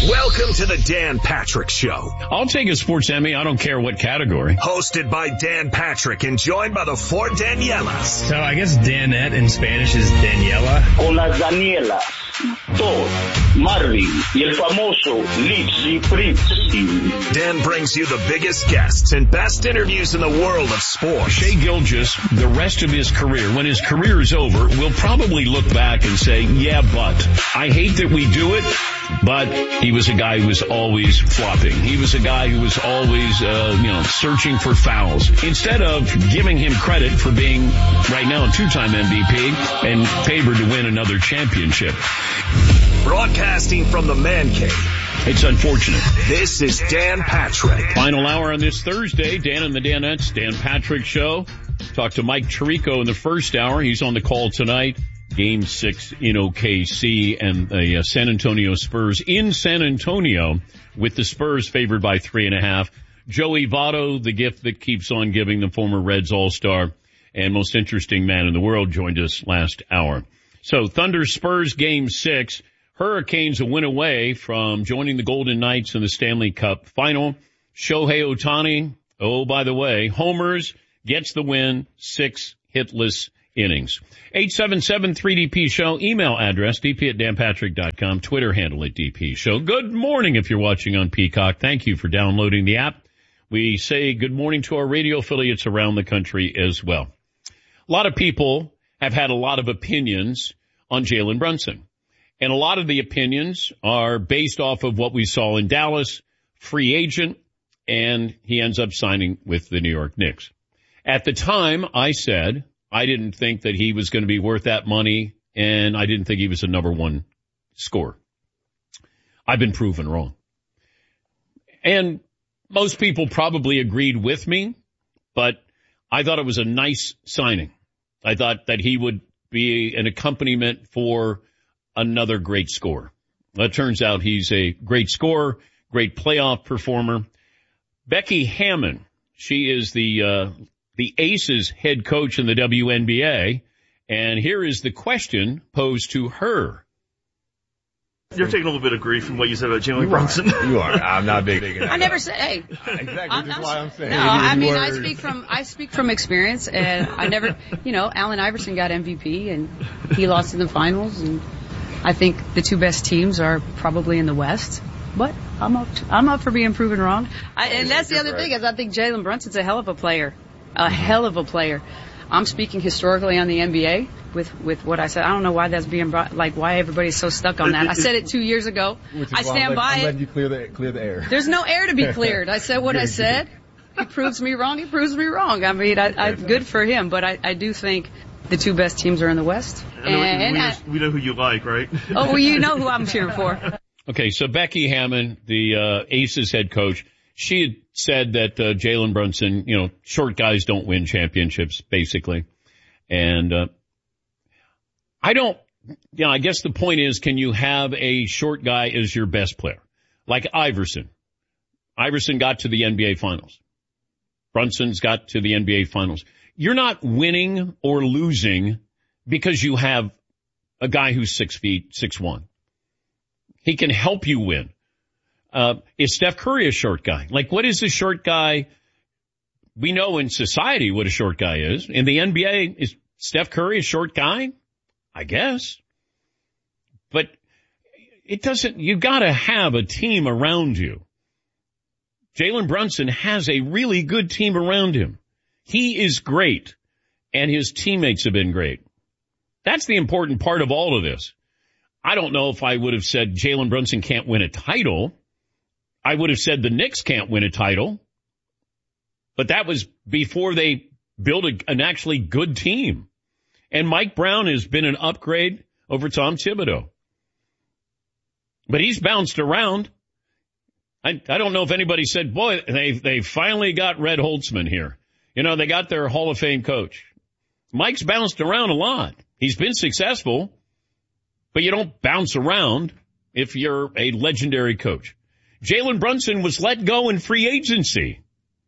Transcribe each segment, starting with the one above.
Welcome to the Dan Patrick Show. I'll take a sports Emmy. I don't care what category. Hosted by Dan Patrick and joined by the four Danielas. So I guess Danette in Spanish is Daniela. Con las Danielas, Todd, Marvin y el famoso Lipsy Fritzy. Dan brings you the biggest guests and best interviews in the world of sports. Shai Gilgeous, the rest of his career, when his career is over, will probably look back and say, yeah, but I hate that we do it, but he was a guy who was always flopping. He was a guy who was always, searching for fouls. Instead of giving him credit for being, right now, a two-time MVP and favored to win another championship. Broadcasting from the Man Cave. It's unfortunate. This is Dan Patrick. Final hour on this Thursday. Dan and the Danettes, Dan Patrick Show. Talked to Mike Tirico in the first hour. He's on the call tonight. Game 6 in OKC and the San Antonio Spurs in San Antonio with the Spurs favored by 3.5. Joey Votto, the gift that keeps on giving, the former Reds All-Star and most interesting man in the world, joined us last hour. So Thunder Spurs Game 6. Hurricanes a win away from joining the Golden Knights in the Stanley Cup Final. Shohei Ohtani, oh, by the way, homers, gets the win, 6 hitless innings. 877-3DP Show, email address, dp@danpatrick.com, Twitter handle @DP Show. Good morning if you're watching on Peacock. Thank you for downloading the app. We say good morning to our radio affiliates around the country as well. A lot of people have had a lot of opinions on Jalen Brunson. And a lot of the opinions are based off of what we saw in Dallas, free agent, and he ends up signing with the New York Knicks. At the time, I said I didn't think that he was going to be worth that money, and I didn't think he was a number one scorer. I've been proven wrong. And most people probably agreed with me, but I thought it was a nice signing. I thought that he would be an accompaniment for another great scorer. It turns out he's a great scorer, great playoff performer. Becky Hammon, she is the Aces head coach in the WNBA, and here is the question posed to her. You're taking a little bit of grief from what you said about Jalen Brunson. You are. I'm not big. I never said, hey. Exactly. That's why I'm saying. No, I mean, I speak from experience, and I never, Allen Iverson got MVP, and he lost in the finals, and I think the two best teams are probably in the West, but I'm up for being proven wrong. And that's the other thing is I think Jalen Brunson's a hell of a player, I'm speaking historically on the NBA with what I said. I don't know why that's being brought, why everybody's so stuck on that. I said it 2 years ago. I stand by it. I'm letting you clear the air. There's no air to be cleared. I said what I said. He proves me wrong. I mean, I good for him, but I do think the two best teams are in the West. We know who you like, right? Oh, well, you know who I'm cheering for. Okay, so Becky Hammon, the Aces head coach, she had said that Jalen Brunson, short guys don't win championships, basically. And I guess the point is, can you have a short guy as your best player? Like Iverson. Iverson got to the NBA Finals. Brunson's got to the NBA Finals. You're not winning or losing because you have a guy who's 6'1". He can help you win. Is Steph Curry a short guy? What is a short guy? We know in society what a short guy is. In the NBA, is Steph Curry a short guy? I guess. But it doesn't, you gotta have a team around you. Jalen Brunson has a really good team around him. He is great, and his teammates have been great. That's the important part of all of this. I don't know if I would have said Jalen Brunson can't win a title. I would have said the Knicks can't win a title. But that was before they built an actually good team. And Mike Brown has been an upgrade over Tom Thibodeau. But he's bounced around. I don't know if anybody said, boy, they finally got Red Holtzman here. They got their Hall of Fame coach. Mike's bounced around a lot. He's been successful, but you don't bounce around if you're a legendary coach. Jalen Brunson was let go in free agency.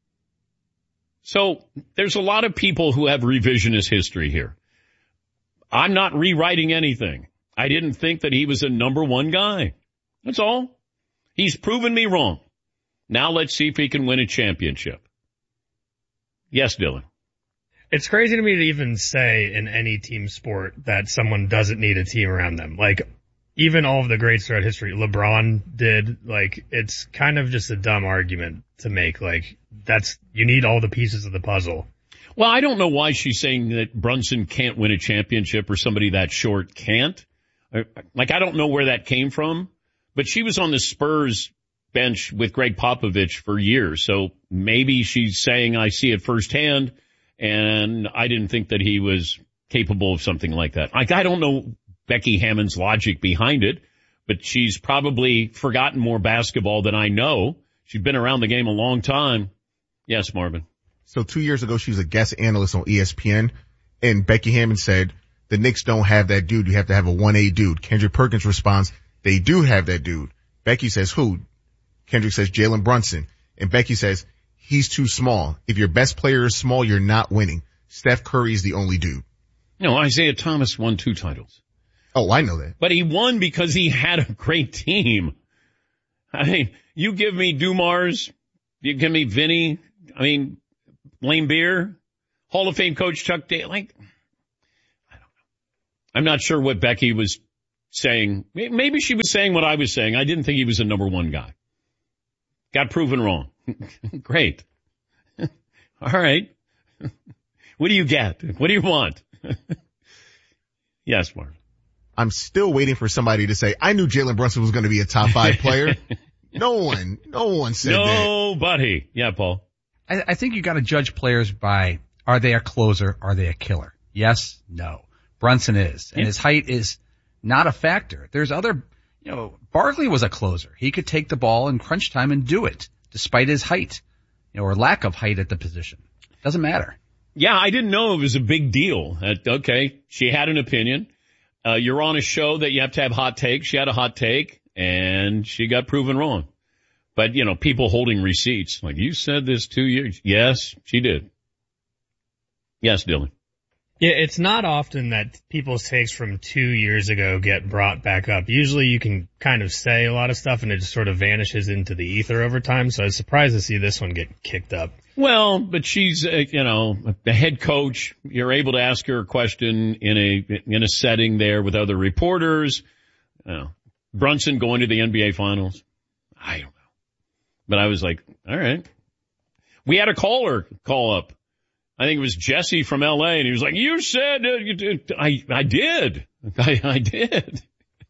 So there's a lot of people who have revisionist history here. I'm not rewriting anything. I didn't think that he was a number one guy. That's all. He's proven me wrong. Now let's see if he can win a championship. Yes, Dylan. It's crazy to me to even say in any team sport that someone doesn't need a team around them. Like, even all of the greats throughout history, LeBron did, like, it's kind of just a dumb argument to make. Like, you need all the pieces of the puzzle. Well, I don't know why she's saying that Brunson can't win a championship or somebody that short can't. Like, I don't know where that came from, but she was on the Spurs bench with Greg Popovich for years. So maybe she's saying I see it firsthand and I didn't think that he was capable of something like that. Like, I don't know Becky Hammon's logic behind it, but she's probably forgotten more basketball than I know. She's been around the game a long time. Yes, Marvin. So 2 years ago, she was a guest analyst on ESPN, and Becky Hammon said, the Knicks don't have that dude. You have to have a 1A dude. Kendrick Perkins responds, they do have that dude. Becky says, who? Kendrick says, Jalen Brunson. And Becky says, he's too small. If your best player is small, you're not winning. Steph Curry is the only dude. No, Isaiah Thomas won 2 titles. Oh, I know that. But he won because he had a great team. I mean, you give me Dumars, you give me Vinny, Lane Beer, Hall of Fame coach Chuck Daly. Like, I don't know. I'm not sure what Becky was saying. Maybe she was saying what I was saying. I didn't think he was a number one guy. Got proven wrong. Great. All right. What do you get? What do you want? Yes, Mark. I'm still waiting for somebody to say, I knew Jalen Brunson was going to be a top 5 player. No one said that. Nobody. Yeah, Paul. I think you got to judge players by, are they a closer? Are they a killer? Yes, no. Brunson is. And his height is not a factor. There's other, Barkley was a closer. He could take the ball in crunch time and do it, despite his height, or lack of height at the position. Doesn't matter. Yeah, I didn't know it was a big deal. Okay, she had an opinion. You're on a show that you have to have hot takes. She had a hot take, and she got proven wrong. But, people holding receipts. Like, you said this 2 years. Yes, she did. Yes, Dylan. Yeah, it's not often that people's takes from 2 years ago get brought back up. Usually you can kind of say a lot of stuff and it just sort of vanishes into the ether over time. So I was surprised to see this one get kicked up. Well, but she's, the head coach. You're able to ask her a question in a setting there with other reporters. Brunson going to the NBA Finals. I don't know. But I was like, all right. We had a caller call up. I think it was Jesse from LA, and he was like, you said, you did. I did. I did.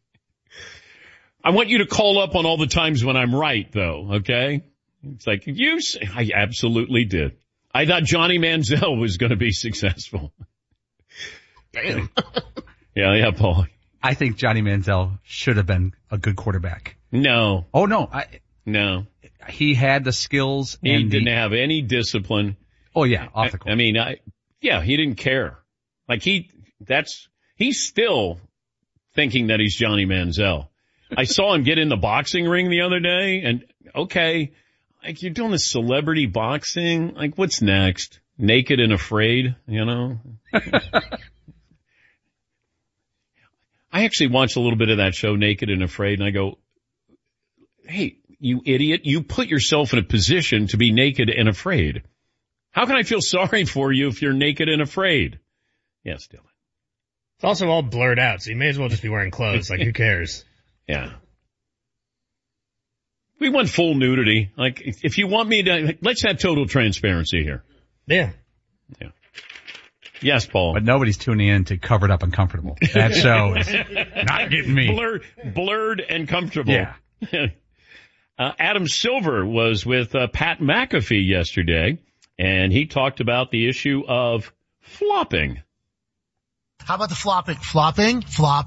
I want you to call up on all the times when I'm right, though, okay? It's like, I absolutely did. I thought Johnny Manziel was going to be successful. Damn. Yeah, Paul. I think Johnny Manziel should have been a good quarterback. No. Oh, no. No. He had the skills. He didn't have any discipline. Oh, yeah, off the court. He didn't care. Like, he's still thinking that he's Johnny Manziel. I saw him get in the boxing ring the other day, and, okay, like, you're doing this celebrity boxing. Like, what's next? Naked and Afraid, I actually watched a little bit of that show, Naked and Afraid, and I go, hey, you idiot, you put yourself in a position to be naked and afraid. How can I feel sorry for you if you're naked and afraid? Yes, Dylan. It's also all blurred out, so you may as well just be wearing clothes. Like, who cares? Yeah. We want full nudity. Like, if you want me to, let's have total transparency here. Yeah. Yeah. Yes, Paul. But nobody's tuning in to Covered Up and Comfortable. That show is not getting me. Blurred and comfortable. Yeah. Adam Silver was with Pat McAfee yesterday, and he talked about the issue of flopping. How about the flopping? Flopping?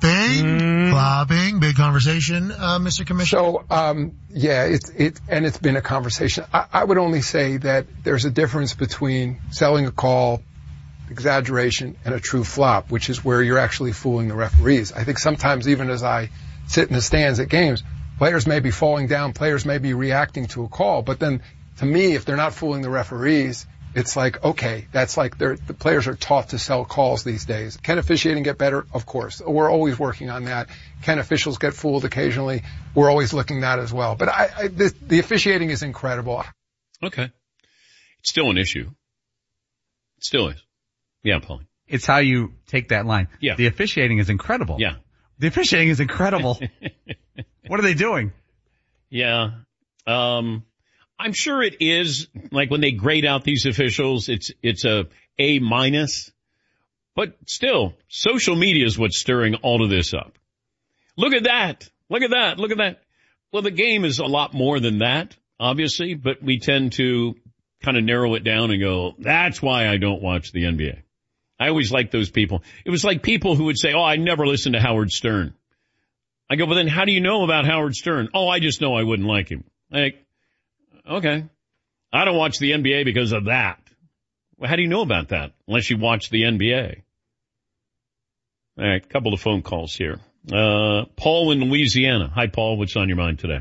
Big conversation, Mr. Commissioner. So, it's been a conversation. I would only say that there's a difference between selling a call, exaggeration, and a true flop, which is where you're actually fooling the referees. I think sometimes even as I sit in the stands at games, players may be falling down, players may be reacting to a call, but then to me, if they're not fooling the referees It's like, okay, that's like the players are taught to sell calls these days. Can officiating get better? Of course. We're always working on that. Can officials get fooled occasionally? We're always looking at that as well. But the officiating is incredible. Okay. It's still an issue. It still is. Yeah, Paulie. It's how you take that line. Yeah. The officiating is incredible. Yeah. The officiating is incredible. What are they doing? Yeah. I'm sure it is, like when they grade out these officials, it's A minus. But still, social media is what's stirring all of this up. Look at that. Look at that. Look at that. Well, the game is a lot more than that, obviously, but we tend to kind of narrow it down and go, that's why I don't watch the NBA. I always liked those people. It was like people who would say, I never listened to Howard Stern. I go, well, then how do you know about Howard Stern? I just know I wouldn't like him. Like, okay. I don't watch the NBA because of that. Well, how do you know about that? Unless you watch the NBA. All right, a couple of phone calls here. Paul in Louisiana. Hi, Paul. What's on your mind today?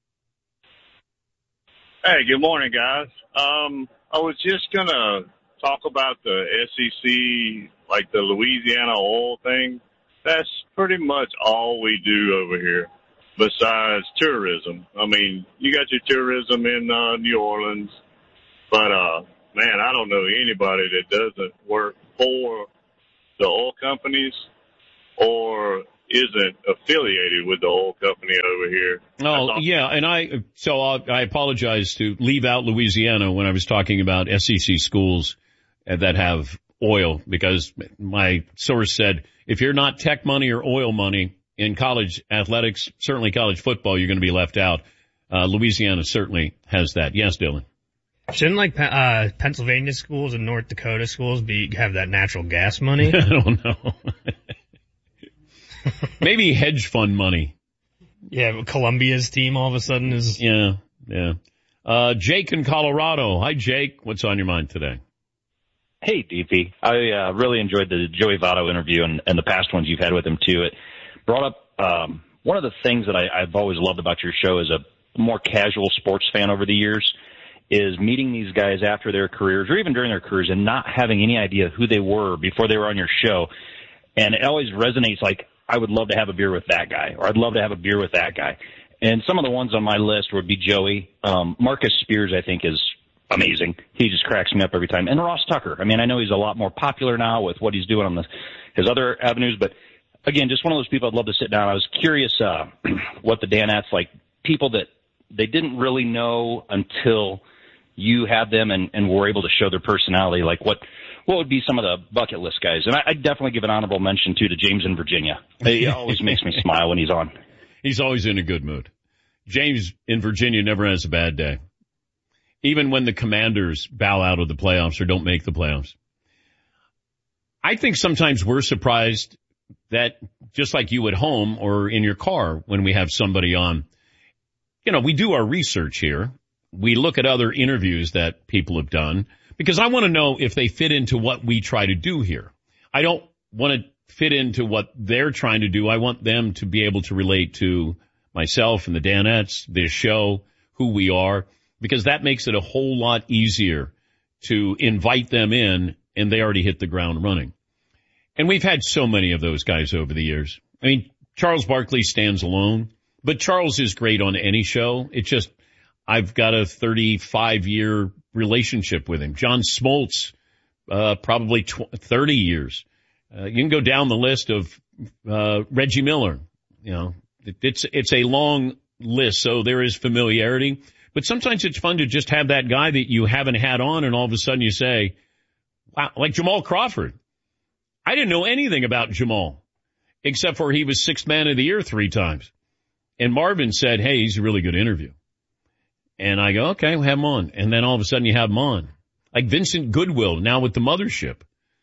Hey, good morning, guys. I was just going to talk about the SEC, like the Louisiana oil thing. That's pretty much all we do over here besides tourism. I mean, you got your tourism in New Orleans, but, man, I don't know anybody that doesn't work for the oil companies or isn't affiliated with the oil company over here. Oh, yeah, and I apologize to leave out Louisiana when I was talking about SEC schools that have oil, because my source said if you're not tech money or oil money in college athletics, certainly college football, you're going to be left out. Louisiana certainly has that. Yes, Dylan. Shouldn't Pennsylvania schools and North Dakota schools have that natural gas money? I don't know. Maybe hedge fund money. Yeah, Columbia's team all of a sudden is. Yeah. Jake in Colorado. Hi, Jake. What's on your mind today? Hey, DP. I really enjoyed the Joey Votto interview and the past ones you've had with him, too. It brought up one of the things that I've always loved about your show as a more casual sports fan over the years is meeting these guys after their careers or even during their careers and not having any idea who they were before they were on your show. And it always resonates like, I would love to have a beer with that guy, or I'd love to have a beer with that guy. And some of the ones on my list would be Joey. Marcus Spears, I think, is amazing. He just cracks me up every time. And Ross Tucker. I mean, I know he's a lot more popular now with what he's doing on his other avenues, but again, just one of those people I'd love to sit down. I was curious what the Danettes, like people that they didn't really know until you had them and were able to show their personality, like what would be some of the bucket list guys? And I'd definitely give an honorable mention, too, to James in Virginia. He always makes me smile when he's on. He's always in a good mood. James in Virginia never has a bad day. Even when the Commanders bow out of the playoffs or don't make the playoffs. I think sometimes we're surprised that just like you at home or in your car when we have somebody on, we do our research here. We look at other interviews that people have done because I want to know if they fit into what we try to do here. I don't want to fit into what they're trying to do. I want them to be able to relate to myself and the Danettes, this show, who we are, because that makes it a whole lot easier to invite them in and they already hit the ground running. And we've had so many of those guys over the years. I mean, Charles Barkley stands alone, but Charles is great on any show. It's just, I've got a 35-year relationship with him. John Smoltz, probably 30 years. You can go down the list of Reggie Miller. It's a long list, so there is familiarity. But sometimes it's fun to just have that guy that you haven't had on, and all of a sudden you say, wow, like Jamal Crawford. I didn't know anything about Jamal, except for he was Sixth Man of the Year 3 times. And Marvin said, hey, he's a really good interview. And I go, okay, we'll have him on. And then all of a sudden you have him on. Like Vincent Goodwill, now with the Mothership.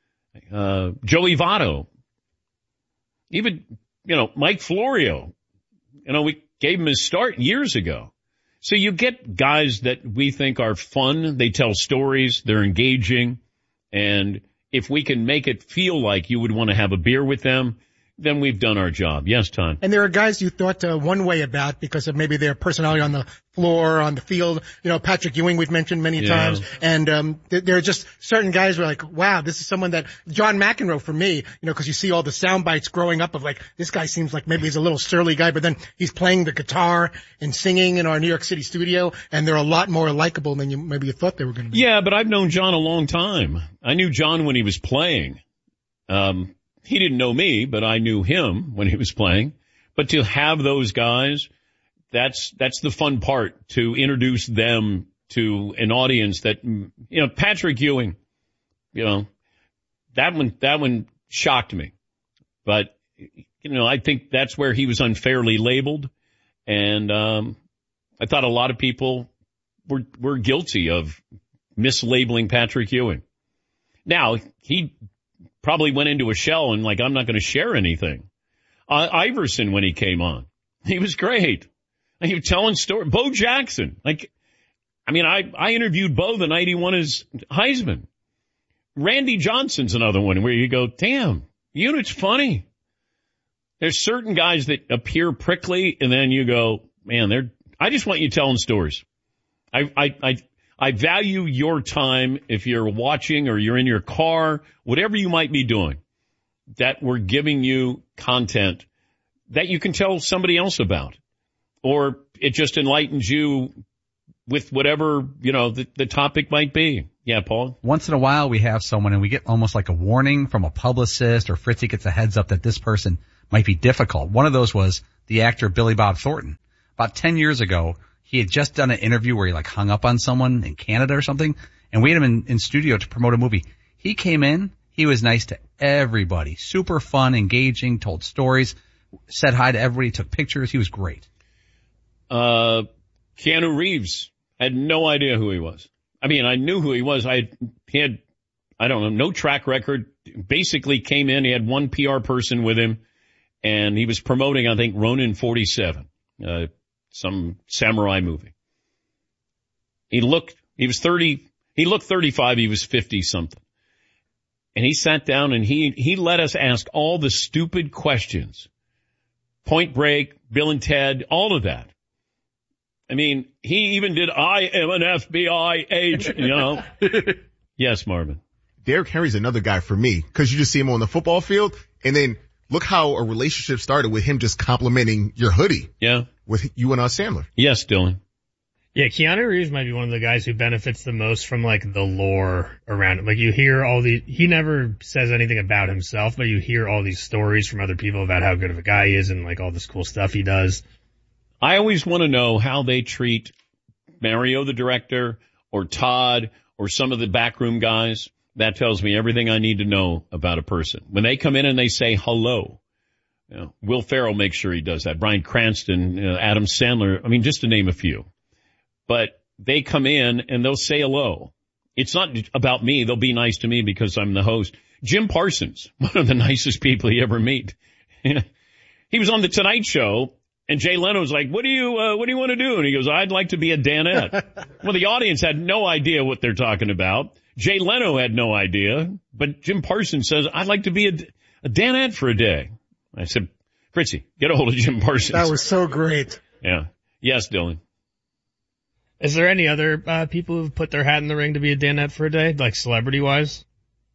Joey Votto. Even, Mike Florio. We gave him his start years ago. So you get guys that we think are fun. They tell stories. They're engaging. And if we can make it feel like you would want to have a beer with them, then we've done our job. Yes, Tom. And there are guys you thought one way about because of maybe their personality on the floor, on the field. You know, Patrick Ewing we've mentioned many times. And there are just certain guys who are like, wow, this is someone that John McEnroe for me, you know, because you see all the sound bites growing up of like, this guy seems like maybe he's a little surly guy, but then he's playing the guitar and singing in our New York City studio, and they're a lot more likable than maybe you thought they were going to be. Yeah, but I've known John a long time. I knew John when he was playing. He didn't know me, but I knew him when he was playing. But to have those guys, that's the fun part, to introduce them to an audience that, you know, Patrick Ewing, you know, that one shocked me. But, you know, I think that's where he was unfairly labeled. And, I thought a lot of people were guilty of mislabeling Patrick Ewing. Now, he probably went into a shell and like, I'm not going to share anything. Iverson, when he came on, he was great. He was telling stories. Bo Jackson. Like, I mean, I interviewed Bo the night he won his Heisman. Randy Johnson's another one where you go, damn, Unit's funny. There's certain guys that appear prickly and then you go, man, I just want you telling stories. I value your time if you're watching or you're in your car, whatever you might be doing, that we're giving you content that you can tell somebody else about. Or it just enlightens you with whatever, you know, the topic might be. Yeah, Paul? Once in a while we have someone and we get almost like a warning from a publicist, or Fritzy gets a heads up that this person might be difficult. One of those was the actor Billy Bob Thornton. About 10 years ago, he had just done an interview where he like hung up on someone in Canada or something, and we had him in studio to promote a movie. He came in, he was nice to everybody, super fun, engaging, told stories, said hi to everybody, took pictures. He was great. Keanu Reeves, had no idea who he was. I mean, I knew who he was. He had, I don't know, no track record. Basically came in, he had one PR person with him, and he was promoting, I think, Ronin 47, some samurai movie. He looked 35, he was 50 something. And he sat down and he let us ask all the stupid questions. Point Break, Bill and Ted, all of that. I mean, he even did, I am an FBI agent, you know. Yes, Marvin. Derrick Henry's another guy for me, because you just see him on the football field, and then look how a relationship started with him just complimenting your hoodie. Yeah. With you and Sandler. Yes, Dylan. Yeah, Keanu Reeves might be one of the guys who benefits the most from like the lore around it. Like you hear he never says anything about himself, but you hear all these stories from other people about how good of a guy he is and like all this cool stuff he does. I always want to know how they treat Mario, the director, or Todd, or some of the backroom guys. That tells me everything I need to know about a person. When they come in and they say hello, you know, Will Ferrell makes sure he does that. Bryan Cranston, Adam Sandler, I mean, just to name a few. But they come in and they'll say hello. It's not about me. They'll be nice to me because I'm the host. Jim Parsons, one of the nicest people you ever meet. He was on the Tonight Show. And Jay Leno's like, what do you want to do? And he goes, I'd like to be a Danette. Well, the audience had no idea what they're talking about. Jay Leno had no idea, but Jim Parsons says, I'd like to be a Danette for a day. I said, Fritzy, get a hold of Jim Parsons. That was so great. Yeah. Yes, Dylan. Is there any other people who've put their hat in the ring to be a Danette for a day, like celebrity-wise?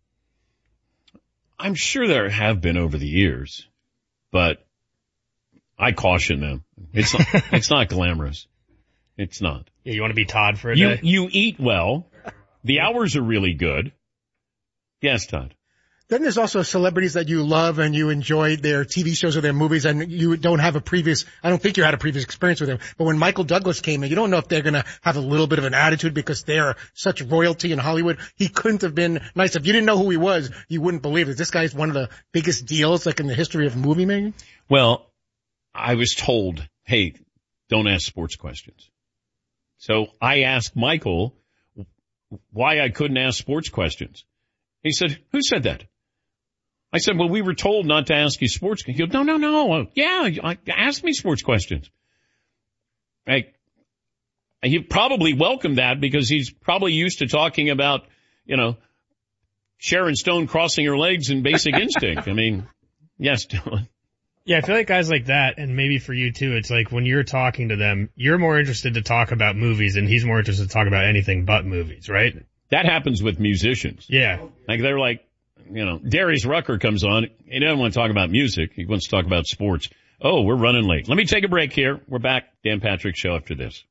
I'm sure there have been over the years, but I caution them. It's not glamorous. It's not. Yeah, you want to be Todd for a day? You eat well. The hours are really good. Yes, Todd. Then there's also celebrities that you love and you enjoy their TV shows or their movies, and you don't have I don't think you had a previous experience with them. But when Michael Douglas came in, you don't know if they're going to have a little bit of an attitude because they're such royalty in Hollywood. He couldn't have been nice. If you didn't know who he was, you wouldn't believe it. This guy's one of the biggest deals like in the history of movie making. Well, I was told, hey, don't ask sports questions. So I asked Michael why I couldn't ask sports questions. He said, who said that? I said, well, we were told not to ask you sports questions. He goes, no. Yeah, ask me sports questions. He probably welcomed that because he's probably used to talking about, Sharon Stone crossing her legs in Basic Instinct. I mean, yes, Dylan. Yeah, I feel like guys like that, and maybe for you too, it's like when you're talking to them, you're more interested to talk about movies and he's more interested to talk about anything but movies, right? That happens with musicians. Yeah. Like they're like, Darius Rucker comes on. He doesn't want to talk about music. He wants to talk about sports. Oh, we're running late. Let me take a break here. We're back. Dan Patrick Show after this.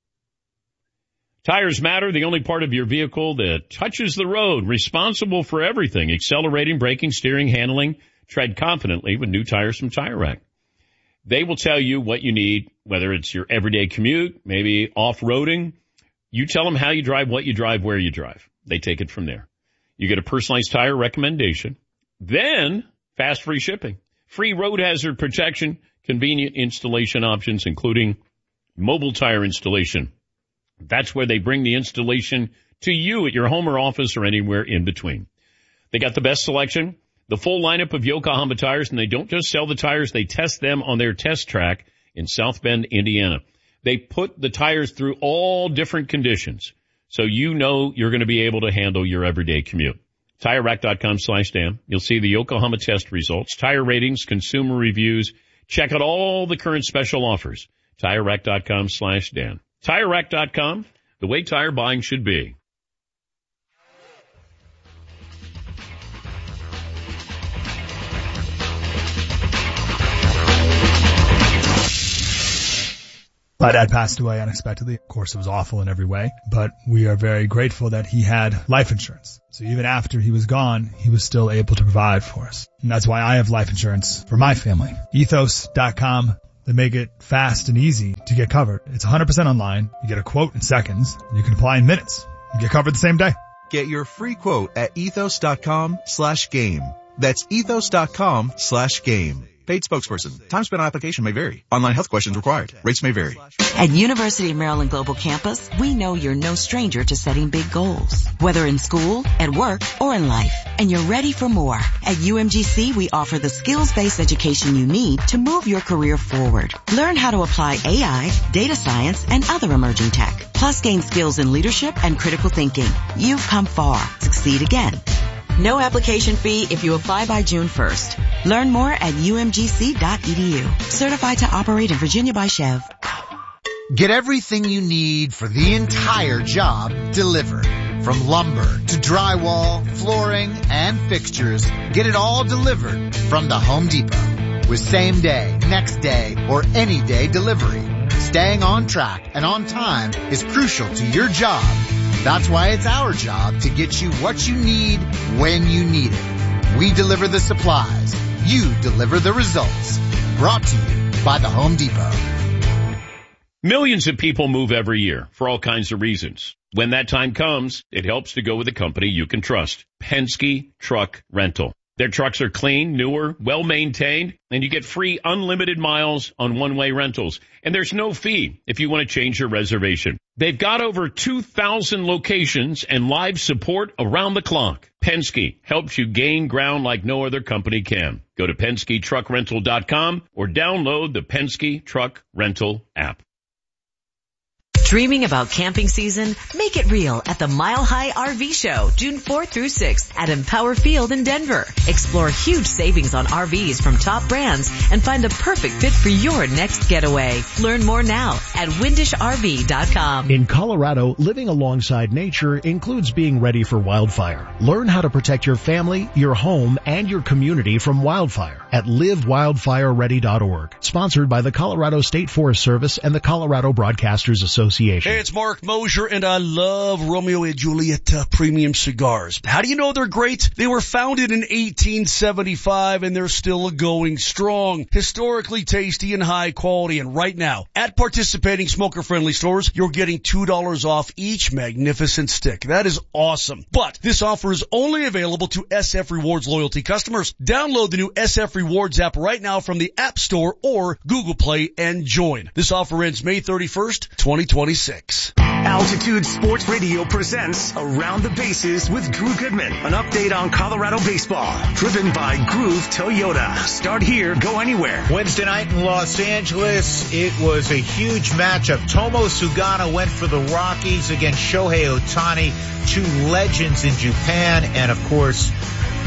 Tires matter, the only part of your vehicle that touches the road, responsible for everything, accelerating, braking, steering, handling. Tread confidently with new tires from Tire Rack. They will tell you what you need, whether it's your everyday commute, maybe off-roading. You tell them how you drive, what you drive, where you drive. They take it from there. You get a personalized tire recommendation. Then, fast free shipping. Free road hazard protection, convenient installation options, including mobile tire installation. That's where they bring the installation to you at your home or office or anywhere in between. They got the best selection, the full lineup of Yokohama tires, and they don't just sell the tires, they test them on their test track in South Bend, Indiana. They put the tires through all different conditions, so you know you're going to be able to handle your everyday commute. TireRack.com/Dan. You'll see the Yokohama test results, tire ratings, consumer reviews. Check out all the current special offers. TireRack.com/Dan. TireRack.com, the way tire buying should be. My dad passed away unexpectedly. Of course, it was awful in every way, but we are very grateful that he had life insurance. So even after he was gone, he was still able to provide for us. And that's why I have life insurance for my family. Ethos.com. They make it fast and easy to get covered. It's 100% online. You get a quote in seconds. And you can apply in minutes. You get covered the same day. Get your free quote at ethos.com/game. That's ethos.com/game. Paid spokesperson. Time spent on application may vary. Online health questions required. Rates may vary. At University of Maryland Global Campus, we know you're no stranger to setting big goals, whether in school, at work, or in life. And you're ready for more. At UMGC, we offer the skills-based education you need to move your career forward. Learn how to apply AI, data science, and other emerging tech. Plus gain skills in leadership and critical thinking. You've come far. Succeed again. No application fee if you apply by June 1st. Learn more at umgc.edu. Certified to operate in Virginia by Chev. Get everything you need for the entire job delivered. From lumber to drywall, flooring, and fixtures, get it all delivered from the Home Depot. With same day, next day, or any day delivery. Staying on track and on time is crucial to your job. That's why it's our job to get you what you need when you need it. We deliver the supplies. You deliver the results. Brought to you by the Home Depot. Millions of people move every year for all kinds of reasons. When that time comes, it helps to go with a company you can trust. Penske Truck Rental. Their trucks are clean, newer, well-maintained, and you get free unlimited miles on one-way rentals. And there's no fee if you want to change your reservation. They've got over 2,000 locations and live support around the clock. Penske helps you gain ground like no other company can. Go to PenskeTruckRental.com or download the Penske Truck Rental app. Dreaming about camping season? Make it real at the Mile High RV Show, June 4th through 6th at Empower Field in Denver. Explore huge savings on RVs from top brands and find the perfect fit for your next getaway. Learn more now at windishrv.com. In Colorado, living alongside nature includes being ready for wildfire. Learn how to protect your family, your home, and your community from wildfire at livewildfireready.org. Sponsored by the Colorado State Forest Service and the Colorado Broadcasters Association. Hey, it's Mark Mosier, and I love Romeo and Juliet premium cigars. How do you know they're great? They were founded in 1875, and they're still going strong. Historically tasty and high quality, and right now, at participating smoker-friendly stores, you're getting $2 off each magnificent stick. That is awesome. But this offer is only available to SF Rewards loyalty customers. Download the new SF Rewards app right now from the App Store or Google Play and join. This offer ends May 31st, 2026. Altitude Sports Radio presents Around the Bases with Drew Goodman. An update on Colorado baseball. Driven by Groove Toyota. Start here, go anywhere. Wednesday night in Los Angeles, it was a huge matchup. Tomo Sugano went for the Rockies against Shohei Ohtani, two legends in Japan. And of course,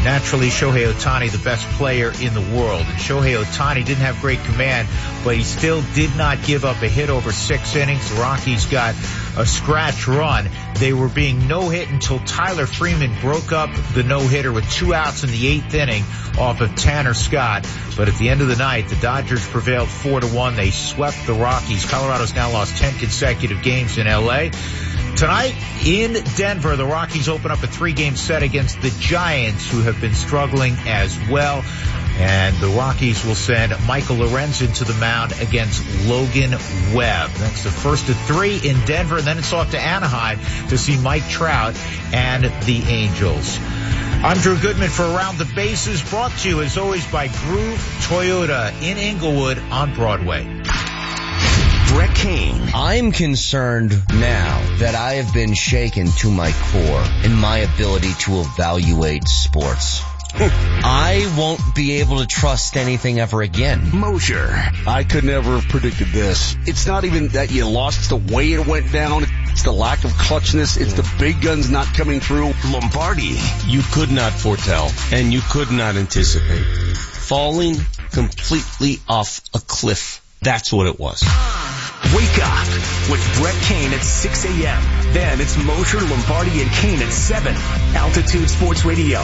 naturally, Shohei Ohtani, the best player in the world. And Shohei Ohtani didn't have great command, but he still did not give up a hit over 6 innings. The Rockies got a scratch run. They were being no-hit until Tyler Freeman broke up the no-hitter with 2 outs in the 8th inning off of Tanner Scott. But at the end of the night, the Dodgers prevailed 4-1. They swept the Rockies. Colorado's now lost 10 consecutive games in L.A. Tonight in Denver, the Rockies open up a 3-game set against the Giants, who have been struggling as well. And the Rockies will send Michael Lorenzen to the mound against Logan Webb. That's the first of 3 in Denver, and then it's off to Anaheim to see Mike Trout and the Angels. I'm Drew Goodman for Around the Bases, brought to you as always by Groove Toyota in Inglewood on Broadway. Brett Kane. I'm concerned now that I have been shaken to my core in my ability to evaluate sports. I won't be able to trust anything ever again. Mosher. I could never have predicted this. It's not even that you lost, it's the way it went down. It's the lack of clutchness. It's the big guns not coming through. Lombardi. You could not foretell, and you could not anticipate. Falling completely off a cliff. That's what it was. Wake up with Brett Kane at 6 a.m. Then it's Mosher, Lombardi, and Kane at 7. Altitude Sports Radio,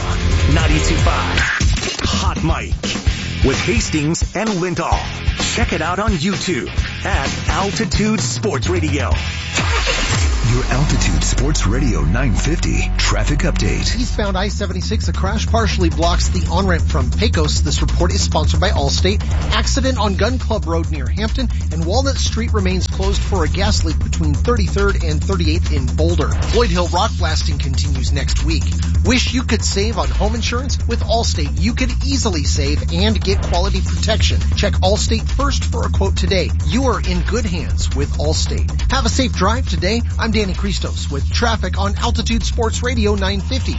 92.5. Hot Mic with Hastings and Lindahl. Check it out on YouTube at Altitude Sports Radio. Your Altitude Sports Radio 950 traffic update. Eastbound I-76, a crash partially blocks the on-ramp from Pecos. This report is sponsored by Allstate. Accident on Gun Club Road near Hampton, and Walnut Street remains closed for a gas leak between 33rd and 38th in Boulder. Floyd Hill rock blasting continues next week. Wish you could save on home insurance? With Allstate, you could easily save and get quality protection. Check Allstate first for a quote today. You are in good hands with Allstate. Have a safe drive today. I'm Danny Christos with traffic on Altitude Sports Radio 950.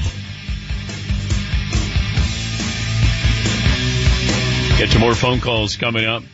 Get to more phone calls coming up.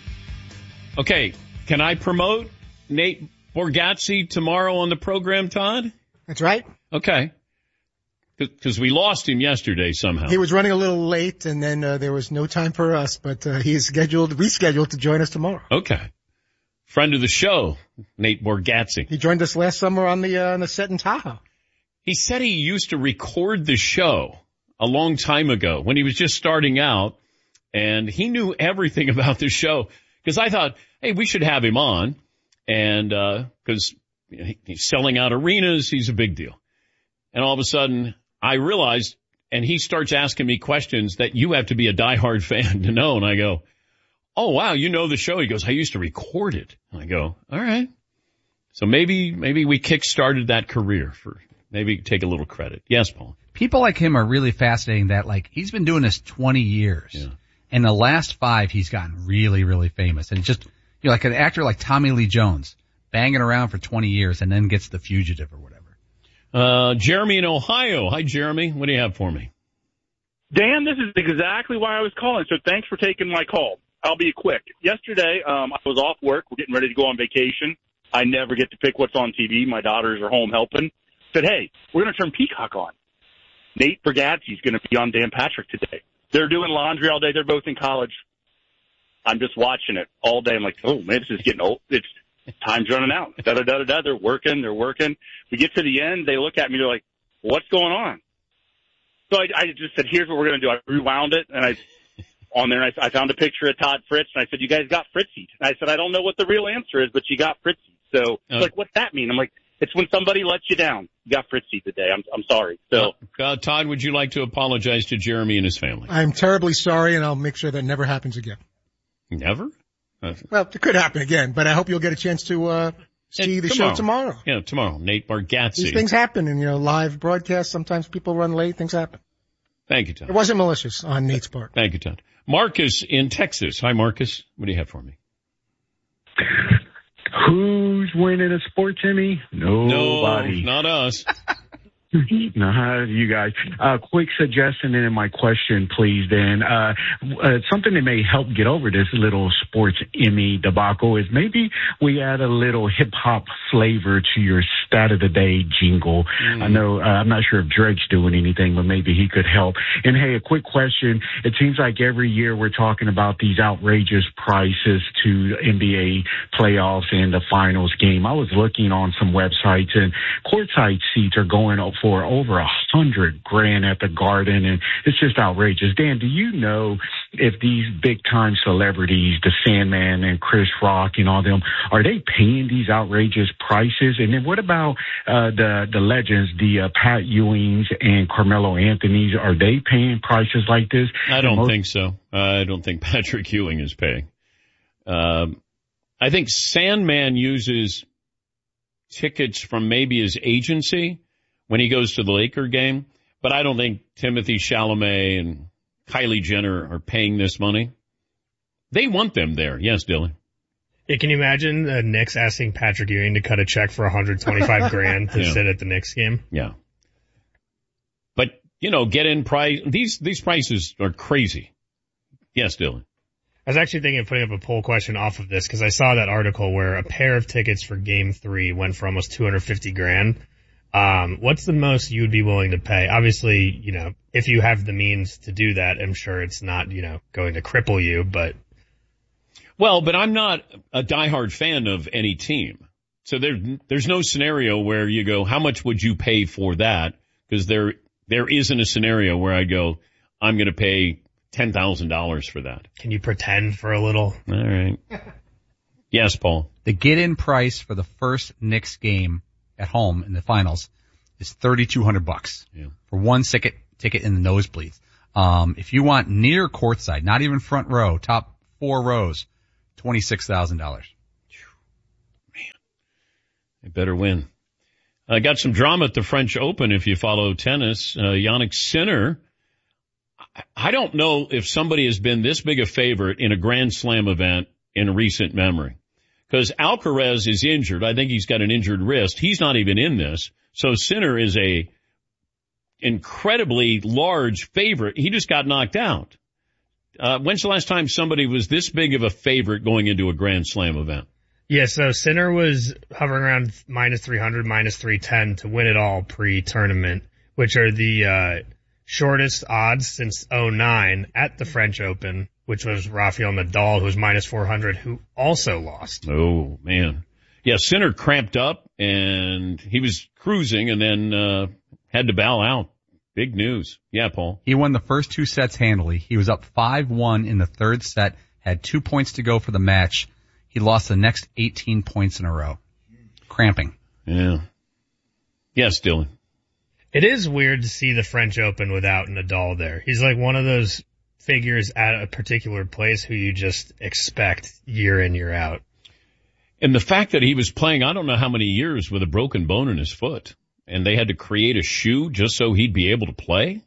Okay, can I promote Nate Bargatze tomorrow on the program, Todd? That's right. Okay. Because we lost him yesterday somehow. He was running a little late, and then there was no time for us, but he's rescheduled to join us tomorrow. Okay. Friend of the show, Nate Bargatze. He joined us last summer on the set in Tahoe. He said he used to record the show a long time ago when he was just starting out, and he knew everything about the show. Because I thought, hey, we should have him on, and because he's selling out arenas, he's a big deal. And all of a sudden, I realized, and he starts asking me questions that you have to be a diehard fan to know, and I go, oh, wow, you know the show. He goes, I used to record it. And I go, all right. So maybe we kick-started that career for maybe take a little credit. Yes, Paul. People like him are really fascinating that, like, he's been doing this 20 years. Yeah. And the last 5, he's gotten really, really famous. And just, you know, like an actor like Tommy Lee Jones, banging around for 20 years and then gets The Fugitive or whatever. Jeremy in Ohio. Hi, Jeremy. What do you have for me? Dan, this is exactly why I was calling, so thanks for taking my call. I'll be quick. Yesterday, I was off work. We're getting ready to go on vacation. I never get to pick what's on TV. My daughters are home helping. Said, hey, we're going to turn Peacock on. Nate Bargatze's going to be on Dan Patrick today. They're doing laundry all day. They're both in college. I'm just watching it all day. I'm like, oh, man, this is getting old. It's time's running out. Da-da-da-da-da. They're working. We get to the end. They look at me. They're like, what's going on? So I just said, here's what we're going to do. I rewound it, and I found a picture of Todd Fritz, and I said, you guys got Fritzy. And I said, I don't know what the real answer is, but you got Fritzy. So it's like, what's that mean? I'm like, it's when somebody lets you down. You got Fritzy today. I'm sorry. So, Todd, would you like to apologize to Jeremy and his family? I'm terribly sorry, and I'll make sure that never happens again. Never? Well, it could happen again, but I hope you'll get a chance to see the show tomorrow. Yeah, tomorrow. Nate Bargatze. These things happen in, live broadcasts. Sometimes people run late. Things happen. Thank you, Todd. It wasn't malicious on Nate's part. Thank you, Todd. Marcus in Texas. Hi, Marcus. What do you have for me? Who's winning a sports Emmy? Nobody. No, not us. Not you guys. Quick suggestion and my question, please, Dan. Something that may help get over this little sports Emmy debacle is maybe we add a little hip hop flavor to your stat of the day jingle. I know, I'm not sure if Drake's doing anything, but maybe he could help. And hey, a quick question. It seems like every year we're talking about these outrageous prices to NBA playoffs and the finals game. I was looking on some websites, and courtside seats are going up for over $100,000 at the Garden, and it's just outrageous. Dan, do you know if these big time celebrities, the Sandman and Chris Rock and all them, are they paying these outrageous prices? And then what about the legends, the Pat Ewings and Carmelo Anthony's? Are they paying prices like this? I don't think so. I don't think Patrick Ewing is paying. I think Sandman uses tickets from maybe his agency when he goes to the Laker game, but I don't think Timothy Chalamet and Kylie Jenner are paying this money. They want them there. Yes, Dylan. Yeah, can you imagine the Knicks asking Patrick Ewing to cut a check for $125,000 to sit at the Knicks game? Yeah. But, get in price. These prices are crazy. Yes, Dylan. I was actually thinking of putting up a poll question off of this because I saw that article where a pair of tickets for Game 3 went for almost $250,000. What's the most you would be willing to pay? Obviously, if you have the means to do that, I'm sure it's not, going to cripple you, but. Well, but I'm not a diehard fan of any team. So there's no scenario where you go, how much would you pay for that? Because there isn't a scenario where I go, I'm going to pay $10,000 for that. Can you pretend for a little? All right. Yes, Paul. The get-in price for the first Knicks game at home in the finals is $3,200 for one ticket in the nosebleeds. If you want near courtside, not even front row, top 4 rows, $26,000. Man, they better win. I got some drama at the French Open if you follow tennis. Jannik Sinner. I don't know if somebody has been this big a favorite in a Grand Slam event in recent memory. Because Alcaraz is injured. I think he's got an injured wrist. He's not even in this. So Sinner is a incredibly large favorite. He just got knocked out. When's the last time somebody was this big of a favorite going into a Grand Slam event? Yeah, so Sinner was hovering around minus 300, minus 310 to win it all pre-tournament, which are the shortest odds since 2009 at the French Open, which was Rafael Nadal, who was minus 400, who also lost. Oh, man. Yeah, Sinner cramped up, and he was cruising and then had to bow out. Big news. Yeah, Paul. He won the first 2 sets handily. He was up 5-1 in the third set, had 2 points to go for the match. He lost the next 18 points in a row. Cramping. Yeah. Yes, Dylan. It is weird to see the French Open without Nadal there. He's like one of those figures at a particular place who you just expect year in, year out. And the fact that he was playing, I don't know how many years with a broken bone in his foot, and they had to create a shoe just so he'd be able to play.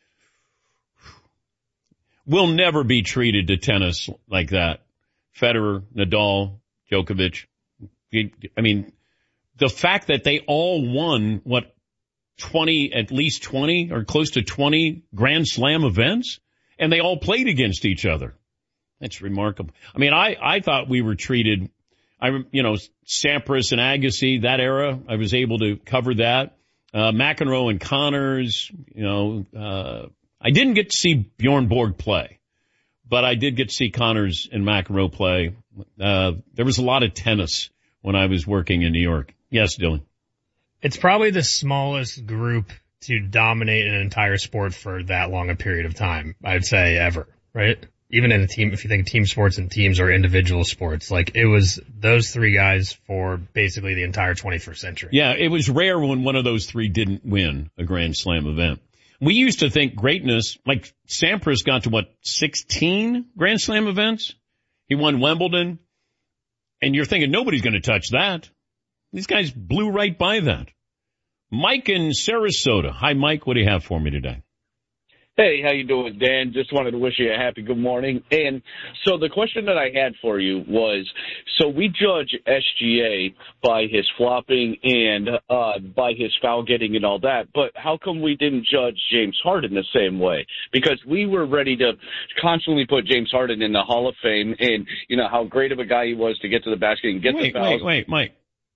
We'll never be treated to tennis like that. Federer, Nadal, Djokovic. I mean, the fact that they all won, at least 20 or close to 20 Grand Slam events, and they all played against each other. That's remarkable. I mean, I thought we were treated, Sampras and Agassi, that era, I was able to cover that. McEnroe and Connors, I didn't get to see Bjorn Borg play, but I did get to see Connors and McEnroe play. There was a lot of tennis when I was working in New York. Yes, Dylan. It's probably the smallest group to dominate an entire sport for that long a period of time, I'd say, ever, right? Even in a team, if you think team sports and teams or individual sports, like it was those 3 guys for basically the entire 21st century. Yeah, it was rare when one of those 3 didn't win a Grand Slam event. We used to think greatness, like Sampras got to 16 Grand Slam events? He won Wimbledon, and you're thinking nobody's going to touch that. These guys blew right by that. Mike in Sarasota. Hi, Mike. What do you have for me today? Hey, how you doing, Dan? Just wanted to wish you a happy good morning. And so the question that I had for you was, so we judge SGA by his flopping and by his foul getting and all that, but how come we didn't judge James Harden the same way? Because we were ready to constantly put James Harden in the Hall of Fame and, how great of a guy he was to get to the basket and get the fouls. Wait, Mike.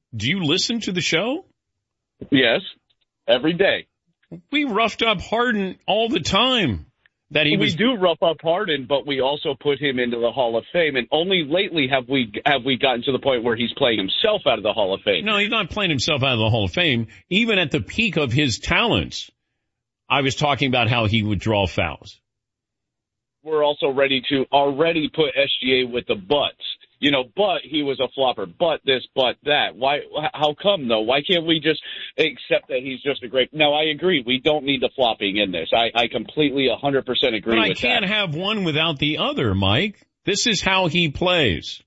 do you listen to the show? Yes, every day. We roughed up Harden all the time. We do rough up Harden, but we also put him into the Hall of Fame, and only lately have we gotten to the point where he's playing himself out of the Hall of Fame. No, he's not playing himself out of the Hall of Fame. Even at the peak of his talents, I was talking about how he would draw fouls. We're also ready to already put SGA with the butts. You know, but he was a flopper, but this, but that. Why? How come, though? Why can't we just accept that he's just a great... Now, I agree. We don't need the flopping in this. I completely 100% agree with that. But I can't have one without the other, Mike. This is how he plays.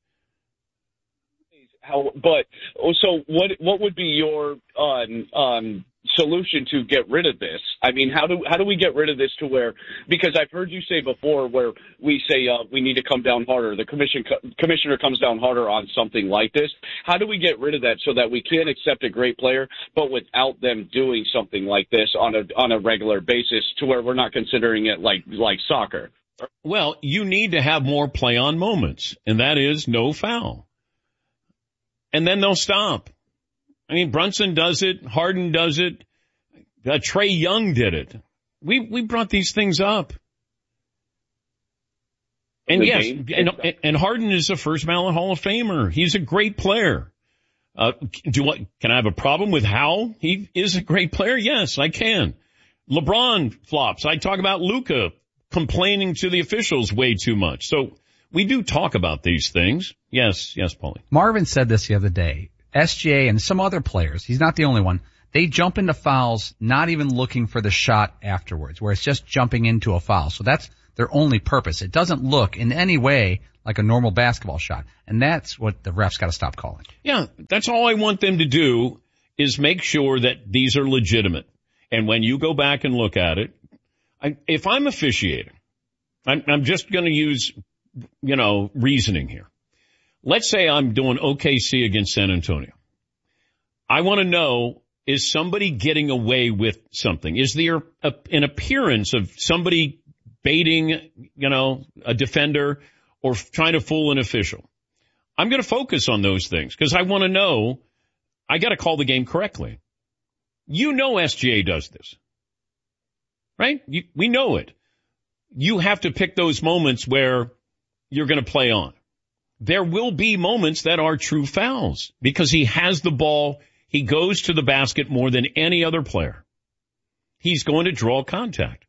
So what would be your solution to get rid of this? I mean, how do we get rid of this to where, because I've heard you say before where we say we need to come down harder, the commissioner comes down harder on something like this. How do we get rid of that so that we can accept a great player, but without them doing something like this on a regular basis to where we're not considering it like soccer? Well, you need to have more play on moments, and that is no foul. And then they'll stop. I mean, Brunson does it. Harden does it. Trae Young did it. We brought these things up. And yes, and Harden is a first ballot Hall of Famer. He's a great player. Can I have a problem with how he is a great player? Yes, I can. LeBron flops. I talk about Luka complaining to the officials way too much. So we do talk about these things. Yes, Paulie. Marvin said this the other day. SGA and some other players, he's not the only one, they jump into fouls not even looking for the shot afterwards, where it's just jumping into a foul. So that's their only purpose. It doesn't look in any way like a normal basketball shot. And that's what the refs got to stop calling. Yeah, that's all I want them to do is make sure that these are legitimate. And when you go back and look at it, if I'm officiating, I'm just going to use, reasoning here. Let's say I'm doing OKC against San Antonio. I want to know, is somebody getting away with something? Is there an appearance of somebody baiting, a defender or trying to fool an official? I'm going to focus on those things because I want to know, I got to call the game correctly. SGA does this, right? We know it. You have to pick those moments where you're going to play on. There will be moments that are true fouls because he has the ball. He goes to the basket more than any other player. He's going to draw contact.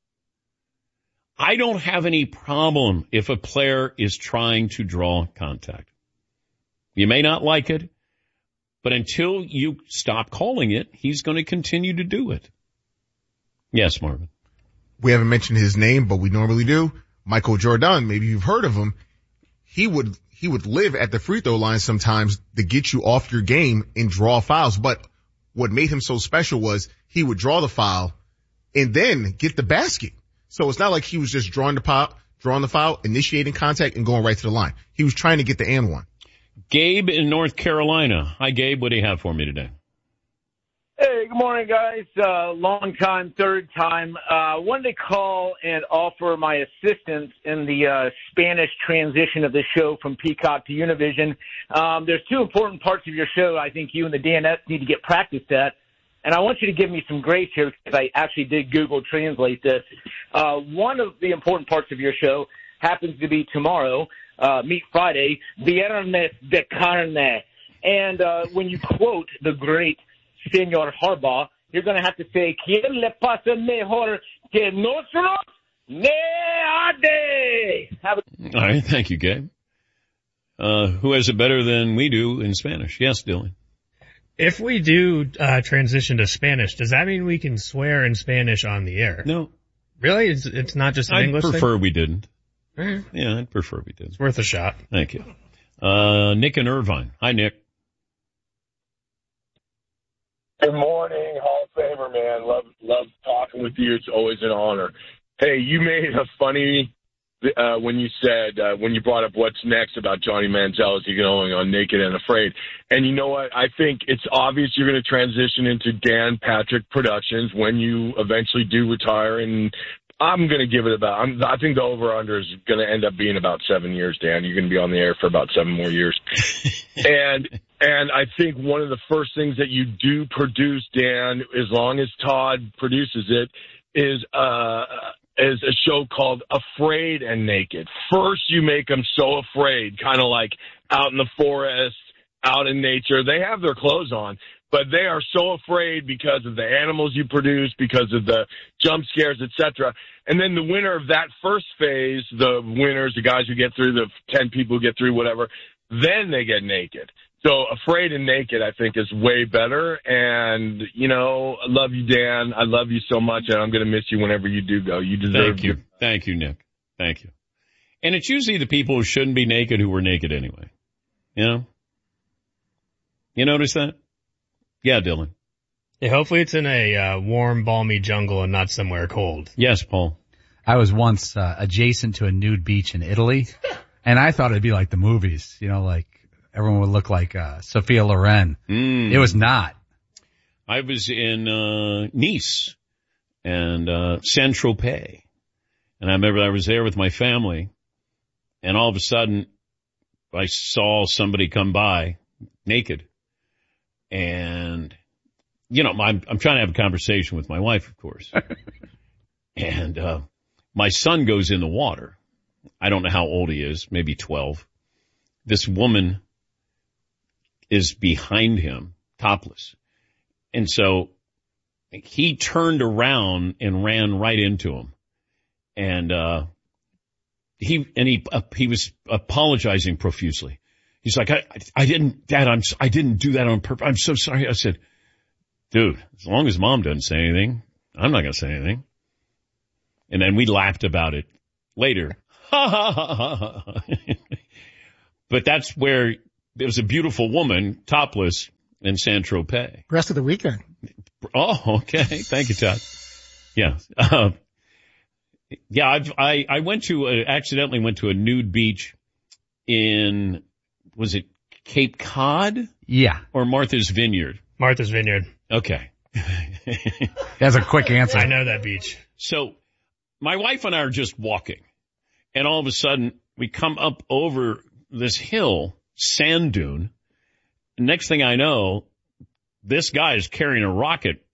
I don't have any problem if a player is trying to draw contact. You may not like it, but until you stop calling it, he's going to continue to do it. Yes, Marvin. We haven't mentioned his name, but we normally do. Michael Jordan, maybe you've heard of him. He would live at the free throw line sometimes to get you off your game and draw fouls. But what made him so special was he would draw the foul and then get the basket. So it's not like he was just drawing the foul, initiating contact and going right to the line. He was trying to get the and one. Gabe in North Carolina. Hi, Gabe. What do you have for me today? Hey, good morning, guys. Long time, third time. Wanted to call and offer my assistance in the Spanish transition of the show from Peacock to Univision. There's two important parts of your show I think you and the DNS need to get practiced at. And I want you to give me some grace here because I actually did Google Translate this. One of the important parts of your show happens to be tomorrow, Meat Friday, Viernes de Carne. And when you quote the great Senor Harbaugh, you're going to have to say, ¿Quién le pasa mejor que nosotros? Neade. All right. Thank you, Gabe. Who has it better than we do in Spanish? Yes, Dylan. If we do transition to Spanish, does that mean we can swear in Spanish on the air? No. Really? It's not just an English thing? I'd prefer we didn't. Mm. Yeah, I'd prefer we didn't. It's worth a shot. Thank you. Nick in Irvine. Hi, Nick. Good morning, Hall of Famer, man. Love talking with you. It's always an honor. Hey, you made a funny when you said when you brought up what's next about Johnny Manziel as he going on Naked and Afraid. And you know what? I think it's obvious you're going to transition into Dan Patrick Productions when you eventually do retire. And I'm going to give it I think the over-under is going to end up being about 7 years, Dan. You're going to be on the air for about 7 more years. And And I think one of the first things that you do produce, Dan, as long as Todd produces it, is a show called Afraid and Naked. First, you make them so afraid, kind of like out in the forest, out in nature. They have their clothes on, but they are so afraid because of the animals you produce, because of the jump scares, etc. And then the winner of that first phase, the winners, the guys who get through, the 10 people who get through, whatever, then they get naked. So Afraid and Naked, I think, is way better. And, you know, I love you, Dan. I love you so much, and I'm going to miss you whenever you do go. You deserve it. Thank you, Nick. Thank you. And it's usually the people who shouldn't be naked who were naked anyway. You know? You notice that? Yeah, Dylan. Yeah, hopefully it's in a warm, balmy jungle and not somewhere cold. Yes, Paul. I was once adjacent to a nude beach in Italy, and I thought it'd be like the movies, you know, like everyone would look like Sophia Loren. It was not. I was in Nice and Saint-Tropez, and I remember I was there with my family, and all of a sudden I saw somebody come by naked. And, you know, I'm trying to have a conversation with my wife, of course. And my son goes in the water. I don't know how old he is, maybe 12. This woman is behind him, topless. And so he turned around and ran right into him. And he was apologizing profusely. He's like, I didn't, Dad, I didn't do that on purpose. I'm so sorry. I said, dude, as long as Mom doesn't say anything, I'm not going to say anything. And then we laughed about it later. Ha ha ha ha ha. But that's where there was a beautiful woman, topless, in Saint-Tropez. Rest of the weekend. Oh, okay. Thank you, Todd. Yeah. Yeah, I accidentally went to a nude beach in, was it Cape Cod? Yeah. Or Martha's Vineyard? Martha's Vineyard. Okay. That's a quick answer. I know that beach. So my wife and I are just walking, and all of a sudden we come up over this hill, sand dune. Next thing I know, this guy is carrying a rocket